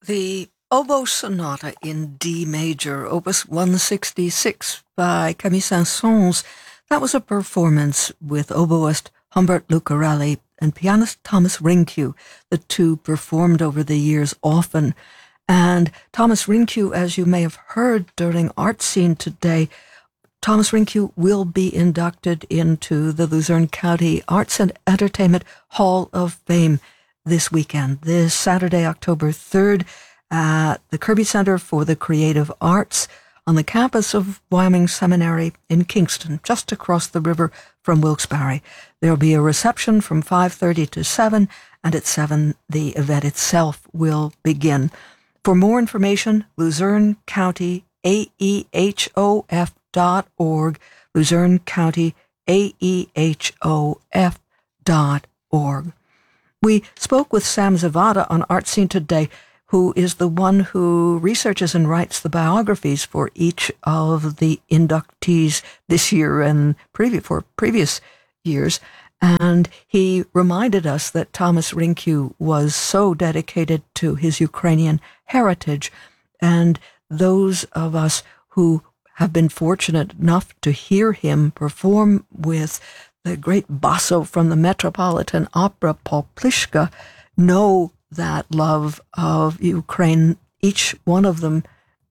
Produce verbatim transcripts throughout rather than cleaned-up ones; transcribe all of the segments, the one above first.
The Oboe Sonata in D Major, Opus one sixty-six by Camille Saint-Saëns. That was a performance with oboist Humbert Lucarelli and pianist Thomas Rynkiw. The two performed over the years often. And Thomas Rynkiw, as you may have heard during Art Scene today, Thomas Rynkiw will be inducted into the Luzerne County Arts and Entertainment Hall of Fame this weekend, this Saturday, October third, at the Kirby Center for the Creative Arts on the campus of Wyoming Seminary in Kingston, just across the river from Wilkes-Barre. There will be a reception from five thirty to seven, and at seven, the event itself will begin. For more information, Luzerne County A E H O F dot org, Luzerne County A E H O F dot org. We spoke with Sam Zavada on Art Scene today, who is the one who researches and writes the biographies for each of the inductees this year and previous, for previous years. And he reminded us that Thomas Rynkiw was so dedicated to his Ukrainian heritage. And those of us who have been fortunate enough to hear him perform with the great basso from the Metropolitan Opera, Paul Pliszka, know that love of Ukraine. Each one of them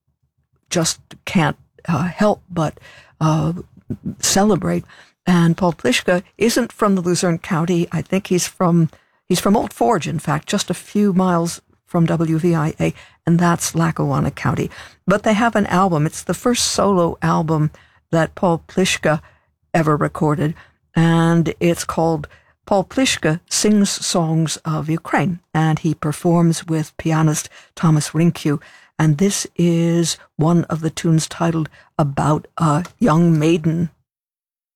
just can't uh, help but uh, celebrate. And Paul Pliszka isn't from the Luzerne County. I think he's from he's from Old Forge, in fact, just a few miles from W V I A, and that's Lackawanna County. But they have an album. It's the first solo album that Paul Pliszka ever recorded, and it's called Paul Pliszka Sings Songs of Ukraine, and he performs with pianist Thomas Rynkiw, and this is one of the tunes titled About a Young Maiden.